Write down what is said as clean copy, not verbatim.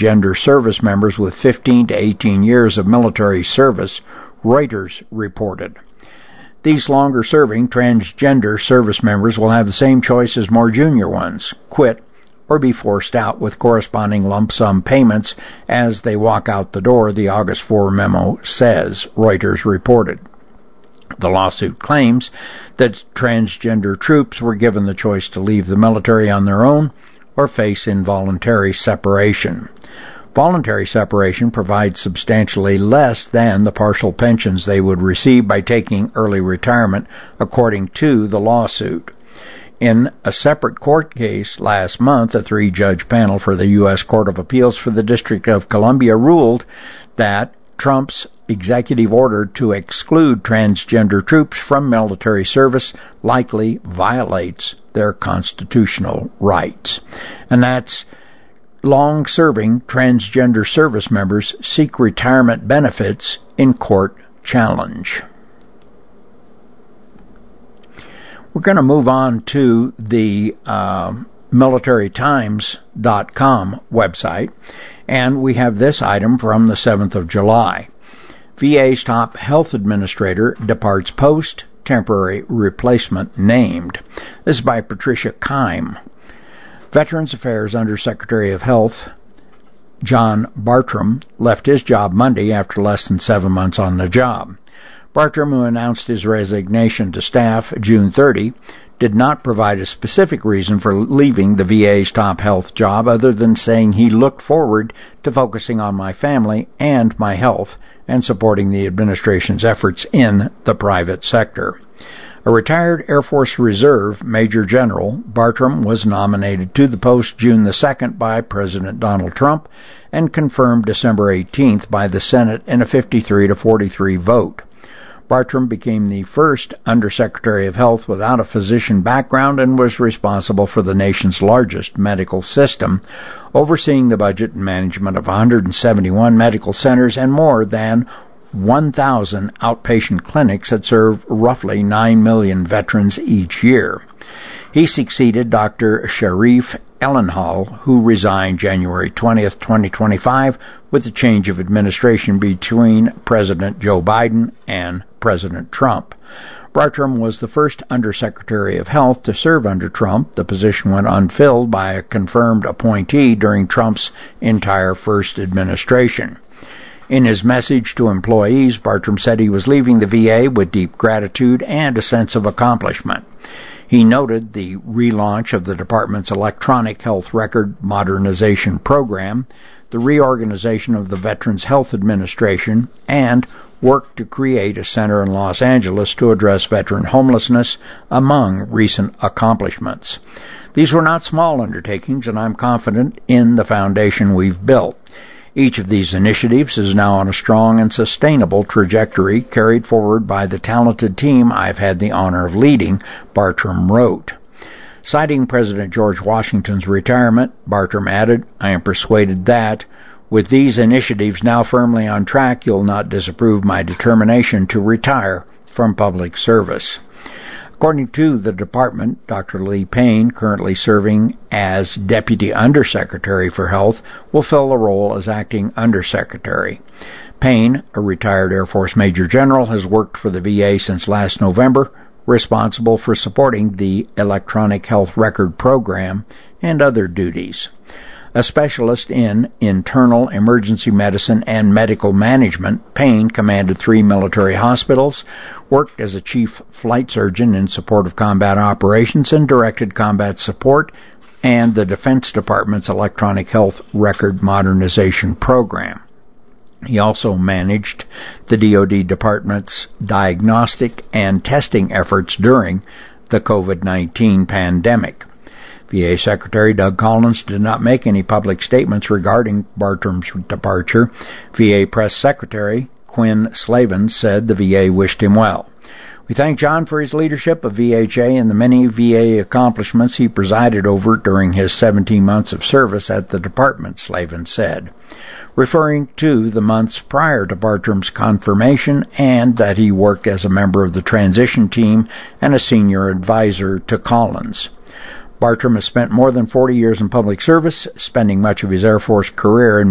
transgender service members with 15 to 18 years of military service, Reuters reported. These longer-serving transgender service members will have the same choice as more junior ones: quit or be forced out with corresponding lump sum payments as they walk out the door, the August 4 memo says, Reuters reported. The lawsuit claims that transgender troops were given the choice to leave the military on their own or face involuntary separation. Voluntary separation provides substantially less than the partial pensions they would receive by taking early retirement, according to the lawsuit. In a separate court case last month, a 3-judge panel for the U.S. Court of Appeals for the District of Columbia ruled that Trump's executive order to exclude transgender troops from military service likely violates their constitutional rights. And that's long-serving transgender service members seek retirement benefits in court challenge. We're going to move on to the militarytimes.com website, and we have this item from the 7th of July. VA's top health administrator departs post, temporary replacement named. This is by Patricia Keim. Veterans Affairs Undersecretary of Health John Bartram left his job Monday after less than 7 months on the job. Bartram, who announced his resignation to staff June 30, did not provide a specific reason for leaving the VA's top health job other than saying he looked forward to focusing on my family and my health and supporting the administration's efforts in the private sector. A retired Air Force Reserve Major General, Bartram was nominated to the post June the 2nd by President Donald Trump and confirmed December 18th by the Senate in a 53-43 vote. Bartram became the first Undersecretary of Health without a physician background and was responsible for the nation's largest medical system, overseeing the budget and management of 171 medical centers and more than 1,000 outpatient clinics that serve roughly 9 million veterans each year. He succeeded Dr. Sharif Ellenhall, who resigned January 20th, 2025, with the change of administration between President Joe Biden and President Trump. Bartram was the first Undersecretary of Health to serve under Trump. The position went unfilled by a confirmed appointee during Trump's entire first administration. In his message to employees, Bartram said he was leaving the VA with deep gratitude and a sense of accomplishment. He noted the relaunch of the department's electronic health record modernization program, the reorganization of the Veterans Health Administration, and worked to create a center in Los Angeles to address veteran homelessness, among recent accomplishments. These were not small undertakings, and I'm confident in the foundation we've built. Each of these initiatives is now on a strong and sustainable trajectory carried forward by the talented team I've had the honor of leading, Bartram wrote. Citing President George Washington's retirement, Bartram added, I am persuaded that, with these initiatives now firmly on track, you'll not disapprove my determination to retire from public service. According to the department, Dr. Lee Payne, currently serving as Deputy Undersecretary for Health, will fill the role as Acting Undersecretary. Payne, a retired Air Force Major General, has worked for the VA since last November, responsible for supporting the Electronic Health Record Program and other duties. A specialist in internal emergency medicine and medical management, Payne commanded 3 military hospitals, worked as a chief flight surgeon in support of combat operations, and directed combat support and the Defense Department's Electronic Health Record Modernization Program. He also managed the DoD Department's diagnostic and testing efforts during the COVID-19 pandemic. VA Secretary Doug Collins did not make any public statements regarding Bartram's departure. VA Press Secretary Quinn Slavin said the VA wished him well. We thank John for his leadership of VHA and the many VA accomplishments he presided over during his 17 months of service at the department, Slavin said, referring to the months prior to Bartram's confirmation and that he worked as a member of the transition team and a senior advisor to Collins. Bartram has spent more than 40 years in public service, spending much of his Air Force career in